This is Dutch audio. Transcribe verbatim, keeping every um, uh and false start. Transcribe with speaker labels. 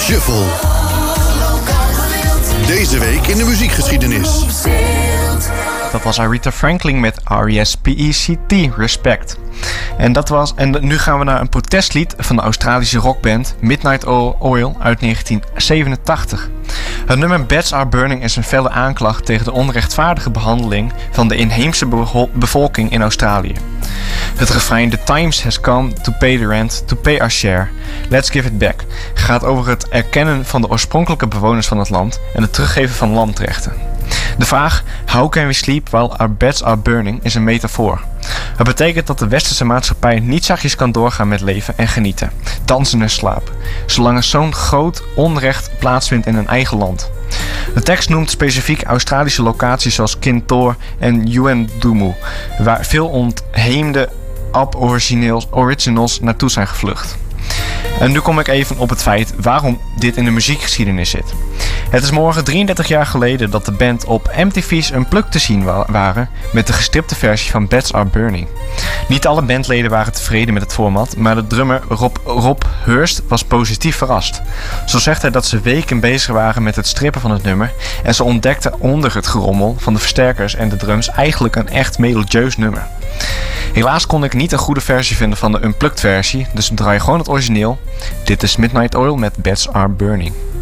Speaker 1: Shuffle. Deze week in de muziekgeschiedenis.
Speaker 2: Dat was Aretha Franklin met R E S P E C T, Respect. En, dat was, en nu gaan we naar een protestlied van de Australische rockband Midnight Oil uit negentien zevenentachtig. Het nummer Beds Are Burning is een felle aanklacht tegen de onrechtvaardige behandeling van de inheemse bevolking in Australië. Het refrein The Times has come to pay the rent, to pay our share, let's give it back gaat over het erkennen van de oorspronkelijke bewoners van het land en het teruggeven van landrechten. De vraag How can we sleep while our beds are burning is een metafoor. Het betekent dat de westerse maatschappij niet zachtjes kan doorgaan met leven en genieten, dansen en slapen, zolang er zo'n groot onrecht plaatsvindt in hun eigen land. De tekst noemt specifiek Australische locaties zoals Kintore en Yuendumu, waar veel ontheemde aboriginals naartoe zijn gevlucht. En nu kom ik even op het feit waarom dit in de muziekgeschiedenis zit. Het is morgen drieëndertig jaar geleden dat de band op M T V's Unplugged te zien wa- waren met de gestripte versie van Beds Are Burning. Niet alle bandleden waren tevreden met het format, maar de drummer Rob, Rob Hurst was positief verrast. Zo zegt hij dat ze weken bezig waren met het strippen van het nummer en ze ontdekten onder het gerommel van de versterkers en de drums eigenlijk een echt melodieus nummer. Helaas kon ik niet een goede versie vinden van de Unplugged versie, dus we draaien gewoon het origineel. Dit is Midnight Oil met Beds Are Burning.